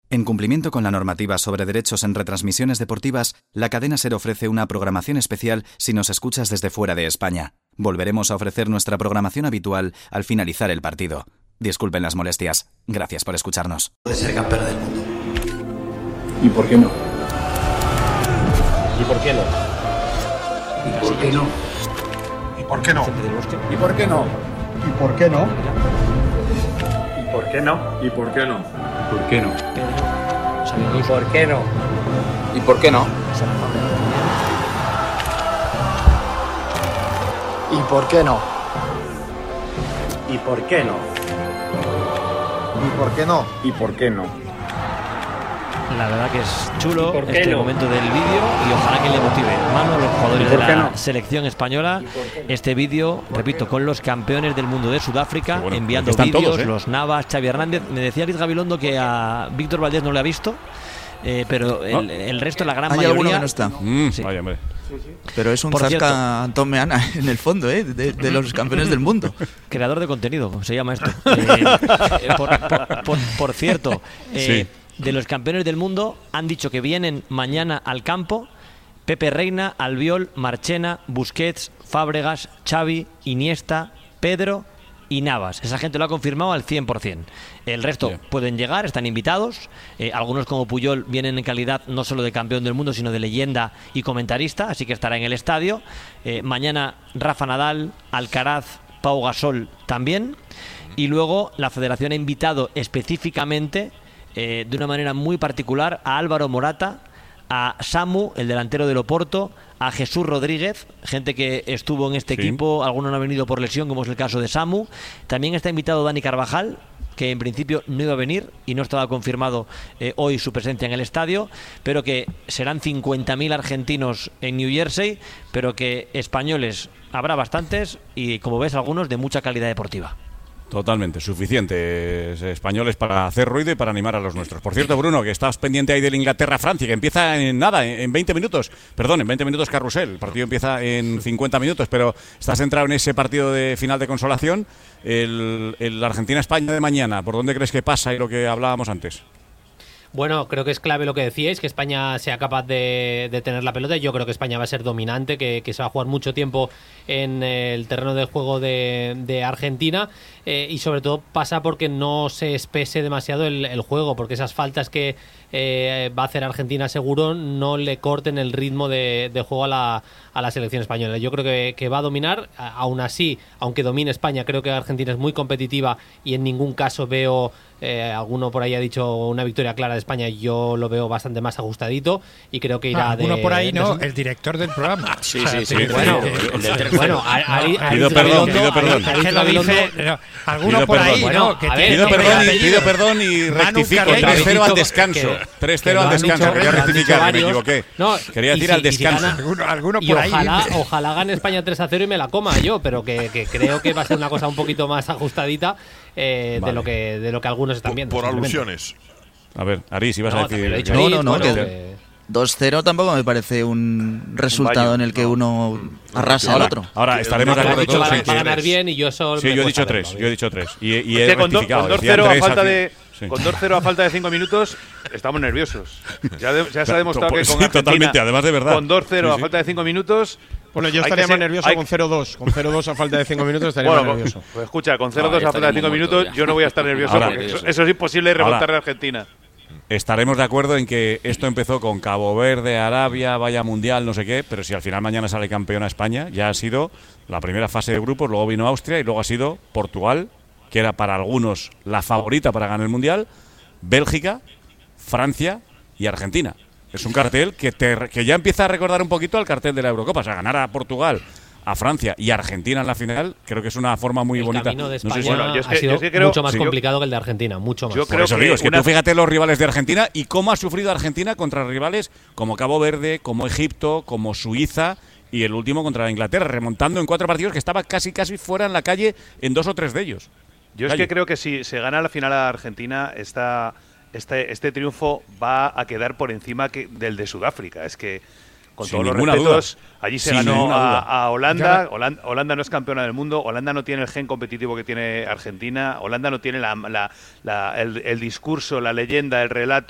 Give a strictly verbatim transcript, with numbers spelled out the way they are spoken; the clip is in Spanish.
En cumplimiento con la normativa sobre derechos en retransmisiones deportivas, la cadena SER ofrece una programación especial si nos escuchas desde fuera de España. Volveremos a ofrecer nuestra programación habitual al finalizar el partido. Disculpen las molestias. Gracias por escucharnos. Puede ser campeón del mundo. ¿Y por qué no? ¿Y por qué no? ¿Y por qué no? ¿Y por qué no? ¿Y por qué no? ¿Y por qué no? ¿Y por qué no? ¿Y por qué no? ¿Por qué no? ¿Y por qué no? ¿Y por qué no? ¿Y por qué no? ¿Y por qué no? ¿Y por qué no? ¿Y por qué no? La verdad que es chulo este no? momento del vídeo y ojalá que le motive mano a los jugadores de la no? selección española. Este vídeo, repito, con los campeones del mundo de Sudáfrica, bueno, enviando están vídeos, todos, ¿eh? los Navas, Xavi Hernández. Me decía Luis Gabilondo que a Víctor Valdés no le ha visto, eh, pero el, ¿No? el resto, la gran Hay mayoría... alguno que no está. Mm, Sí. Vaya, hombre. Pero es un Por zasca cierto. Antón Meana en el fondo, ¿eh? De, de los campeones del mundo. Creador de contenido, se llama esto. Eh, eh, por, por- por- por cierto, eh, de los campeones del mundo han dicho que vienen mañana al campo Pepe Reina, Albiol, Marchena, Busquets, Fábregas, Xavi, Iniesta, Pedro y Navas. Esa gente lo ha confirmado al cien por ciento. El resto Bien. pueden llegar, están invitados. Eh, algunos como Puyol vienen en calidad no solo de campeón del mundo, sino de leyenda y comentarista, así que estará en el estadio. Eh, mañana Rafa Nadal, Alcaraz, Pau Gasol también. Y luego la federación ha invitado específicamente, eh, de una manera muy particular, a Álvaro Morata, a Samu, el delantero del Oporto, a Jesús Rodríguez, gente que estuvo en este Sí. equipo, algunos no han venido por lesión, como es el caso de Samu. También está invitado Dani Carvajal, que en principio no iba a venir y no estaba confirmado eh, hoy su presencia en el estadio, pero que serán cincuenta mil argentinos en New Jersey, pero que españoles habrá bastantes y, como ves, algunos de mucha calidad deportiva. Totalmente, suficientes españoles para hacer ruido y para animar a los nuestros. Por cierto, Bruno, que estás pendiente ahí del Inglaterra-Francia, que empieza en nada, en veinte minutos. Perdón, en veinte minutos carrusel. El partido empieza en cincuenta minutos, pero estás centrado en ese partido de final de consolación. El, el Argentina-España de mañana, ¿por dónde crees que pasa y lo que hablábamos antes? Bueno, creo que es clave lo que decíais, que España sea capaz de, de tener la pelota. Yo creo que España va a ser dominante, que, que se va a jugar mucho tiempo en el terreno de juego de, de Argentina, eh, y sobre todo pasa porque no se espese demasiado el, el juego, porque esas faltas que eh, va a hacer Argentina seguro no le corten el ritmo de, de juego a la, a la selección española. Yo creo que, que va a dominar, a- aún así, aunque domine España, creo que Argentina es muy competitiva y en ningún caso veo... Eh, alguno por ahí ha dicho una victoria clara de España. Yo lo veo bastante más ajustadito y creo que irá Ah, de... alguno por ahí, ¿no? de- El director del programa. Sí, sí, sí. Bueno, El del tercero. bueno, a- a- No, a- pido a- perdón, a- pido perdón. a- a- Es que lo dice, Gabilondo- no, alguno Pido por perdón. ahí, Bueno, ¿no? Que a ver, tiene Pido nombre y perdón, y, apellido. pido perdón y Manu rectifico. Carreño. tres cero al Que- descanso. que- tres que cero lo al han descanso. dicho- Quería lo han dicho rectificar, me varios. equivoqué. No, Quería y decir si- al y si descanso. gana- Alguno, alguno Y por ahí. ojalá, dice. ojalá gane España tres a cero y me la coma yo, pero que, que creo que va a ser una cosa un poquito más ajustadita eh, Vale. de lo que de lo que algunos están viendo. Por simplemente. alusiones. A ver, Aris, ibas No, a también lo he decir... dicho No, ahí, no, no, bueno, que- que- dos cero tampoco me parece un resultado baño, en el que no. uno arrasa al Ahora, otro. ahora Que- estaremos de no, acuerdo que- todos va, en va a que... ganar bien y yo eso Sí, me yo he cuesta dicho tres, verlo, yo he dicho tres. Y, y Es he que con, do- rectificado. con dos decía cero a tres falta al fin. de Sí. con dos cero a falta de cinco minutos estamos nerviosos. Ya, de- ya se ha demostrado que Sí, con Argentina, totalmente, además de verdad. con dos cero Sí, a sí. falta de cinco minutos. Bueno, yo hay estaría que más ser- nervioso hay- con cero dos. Con cero dos a falta de cinco minutos estaría Bueno, más pues, nervioso. pues escucha, con cero No, dos ya a falta de cinco estaríamos minutos muertos ya. yo no voy a estar nervioso Ahora- porque eso, eso es imposible remontarle a Argentina. Estaremos de acuerdo en que esto empezó con Cabo Verde, Arabia, vaya mundial, no sé qué, pero si al final mañana sale campeona España, ya ha sido la primera fase de grupos, luego vino Austria y luego ha sido Portugal, que era para algunos la favorita para ganar el mundial, Bélgica, Francia y Argentina. Es un cartel que, te, que ya empieza a recordar un poquito al cartel de la Eurocopa. O sea, ganar a Portugal, a Francia y a Argentina en la final, creo que es una forma muy el bonita. camino de No sé España si- Bueno, yo es que- ha sido yo es que creo- mucho más sí, yo- complicado que el de Argentina, mucho más. Yo Por creo eso que digo, es que una- tú fíjate los rivales de Argentina y cómo ha sufrido Argentina contra rivales como Cabo Verde, como Egipto, como Suiza y el último contra Inglaterra, remontando en cuatro partidos que estaba casi casi fuera en la calle en dos o tres de ellos. Yo es Calle. que creo que si se gana la final a Argentina, esta, este, este triunfo va a quedar por encima que, del de Sudáfrica. Es que, con Sin todos los ninguna respetos, allí se Sin ganó ninguna duda. a, a Holanda. Holanda. Holanda no es campeona del mundo. Holanda no tiene el gen competitivo que tiene Argentina. Holanda no tiene la, la- la- el, el discurso, la leyenda, el relato